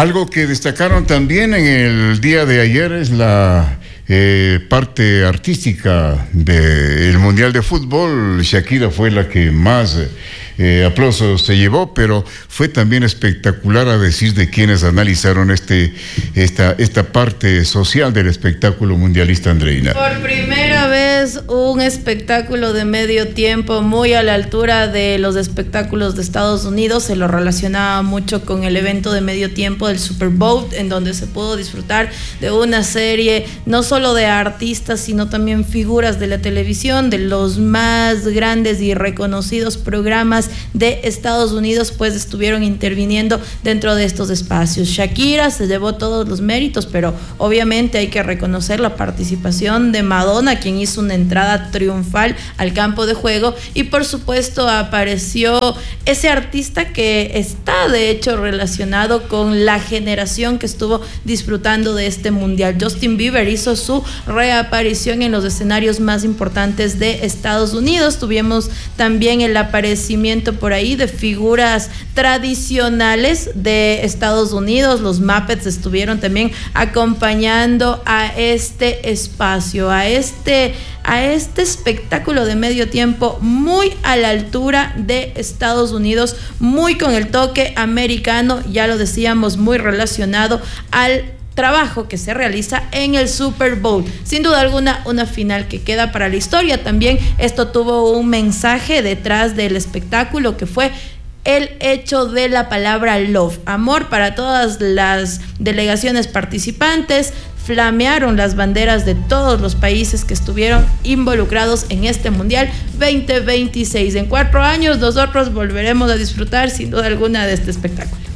Algo que destacaron también en el día de ayer es la parte artística del Mundial de Fútbol. Shakira fue la que más aplausos se llevó, pero fue también espectacular a decir de quienes analizaron esta parte social del espectáculo mundialista, Andreina. Por primera vez un espectáculo de medio tiempo muy a la altura de los espectáculos de Estados Unidos. Se lo relacionaba mucho con el evento de medio tiempo del Super Bowl, en donde se pudo disfrutar de una serie no solo de artistas, sino también figuras de la televisión, de los más grandes y reconocidos programas de Estados Unidos, pues estuvieron interviniendo dentro de estos espacios. Shakira se llevó todos los méritos, pero obviamente hay que reconocer la participación de Madonna, quien hizo una entrada triunfal al campo de juego, y por supuesto apareció ese artista que está de hecho relacionado con la generación que estuvo disfrutando de este mundial. Justin Bieber hizo su reaparición en los escenarios más importantes de Estados Unidos. Tuvimos también el aparecimiento por ahí de figuras tradicionales de Estados Unidos. Los Muppets estuvieron también acompañando a este espacio, a este espectáculo de medio tiempo muy a la altura de Estados Unidos, muy con el toque americano, ya lo decíamos, muy relacionado al trabajo que se realiza en el Super Bowl. Sin duda alguna, una final que queda para la historia. También esto tuvo un mensaje detrás del espectáculo, que fue el hecho de la palabra love, amor, para todas las delegaciones participantes. Flamearon las banderas de todos los países que estuvieron involucrados en este Mundial 2026. En 4 años nosotros volveremos a disfrutar sin duda alguna de este espectáculo.